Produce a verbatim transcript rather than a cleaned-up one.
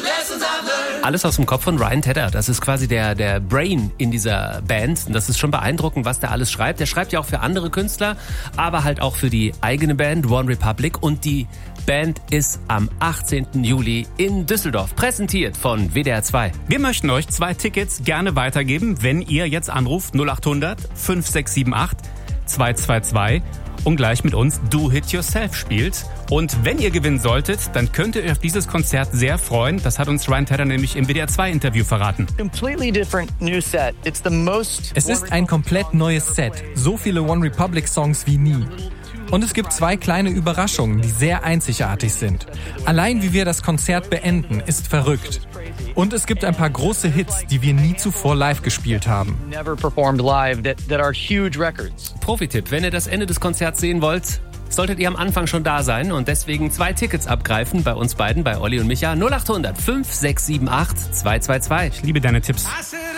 Alles aus dem Kopf von Ryan Tedder. Das ist quasi der, der Brain in dieser Band. Und das ist schon beeindruckend, was der alles schreibt. Der schreibt ja auch für andere Künstler, aber halt auch für die eigene Band One Republic. Und die Band ist am achtzehnten Juli in Düsseldorf, präsentiert von W D R zwei. Wir möchten euch zwei Tickets gerne weitergeben, wenn ihr jetzt anruft null acht hundert fünf sechs sieben acht zwei zwei zwei und gleich mit uns Do Hit Yourself spielt. Und wenn ihr gewinnen solltet, dann könnt ihr euch auf dieses Konzert sehr freuen. Das hat uns Ryan Tedder nämlich im W D R zwei Interview verraten. Es ist ein komplett neues Set. So viele One Republic Songs wie nie. Und es gibt zwei kleine Überraschungen, die sehr einzigartig sind. Allein wie wir das Konzert beenden, ist verrückt. Und es gibt ein paar große Hits, die wir nie zuvor live gespielt haben. Profi-Tipp, wenn ihr das Ende des Konzerts sehen wollt, solltet ihr am Anfang schon da sein und deswegen zwei Tickets abgreifen bei uns beiden, bei Olli und Micha. null acht hundert fünf sechs sieben acht zwei zwei zwei. Ich liebe deine Tipps.